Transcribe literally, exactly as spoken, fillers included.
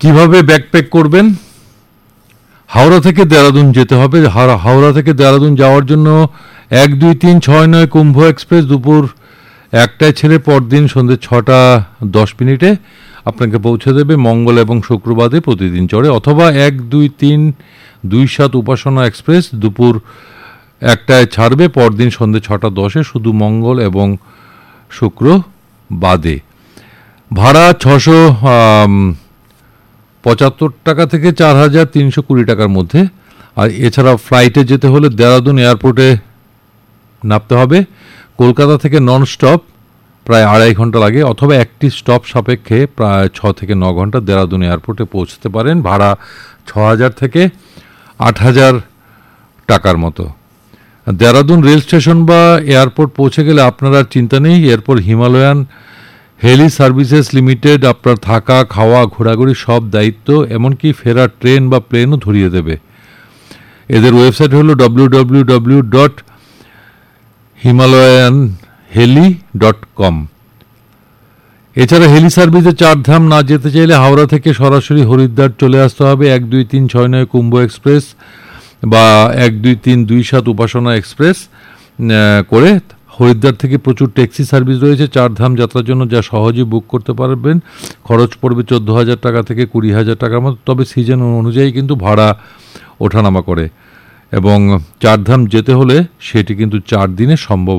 কিভাবে ব্যাকপ্যাক করবেন? হাওড়া থেকে দেরাদুন যেতে হবে। হাওড়া থেকে দেরাদুন যাওয়ার জন্য এক দুই তিন ছয় নয় কুম্ভ এক্সপ্রেস দুপুর একটায় ছেড়ে পরদিন সন্ধ্যে ছটা দশ মিনিটে আপনাকে পৌঁছে দেবে মঙ্গল এবং শুক্রবারে প্রতিদিন চড়ে, অথবা এক দুই তিন দুই সাত উপাসনা এক্সপ্রেস দুপুর একটায় ছাড়বে পরদিন সন্ধ্যে ছটা দশে শুধু মঙ্গল এবং শুক্র বাদে। ভাড়া ছশো পঁচাত্তর টাকা থেকে চার হাজার তিনশো কুড়ি টাকার মধ্যে। আর এছাড়া ফ্লাইটে যেতে হলে দেরাদুন এয়ারপোর্টে নামতে হবে। কলকাতা থেকে নন স্টপ প্রায় আড়াই ঘন্টা লাগে, অথবা একটি স্টপ সাপেক্ষে প্রায় ছ থেকে ন ঘন্টা দেরাদুন এয়ারপোর্টে পৌঁছতে পারেন। ভাড়া ছ হাজার থেকে আট হাজার টাকার মতো। দেরাদুন রেল স্টেশন বা এয়ারপোর্ট পৌঁছে গেলে আপনার আর চিন্তা নেই। এরপর হিমালয়ান হেলি সার্ভিসেস লিমিটেড আপনার থাকা, খাওয়া, ঘোরাঘুরি সব দায়িত্ব, এমনকি ফেরার ট্রেন বা প্লেনও ধরিয়ে দেবে। এদের ওয়েবসাইট হলো W W W dot Himalayan হেলি ডট কম। এছাড়া হেলি সার্ভিসে চারধাম না যেতে চাইলে হাওড়া থেকে সরাসরি হরিদ্বার চলে আসতে হবে এক দুই তিন ছয় নয় কুম্ভ এক্সপ্রেস বা এক দুই তিন দুই সাত উপাসনা এক্সপ্রেস করে। হরিদ্বার থেকে প্রচুর ট্যাক্সি সার্ভিস রয়েছে চারধাম যাত্রার জন্য, যা সহজেই বুক করতে পারবেন। খরচ পড়বে চোদ্দো হাজার টাকা থেকে কুড়ি হাজার টাকার মতো, তবে সিজন অনুযায়ী কিন্তু ভাড়া ওঠানামা করে। এবং চারধাম যেতে হলে সেটি কিন্তু চার দিনে সম্ভব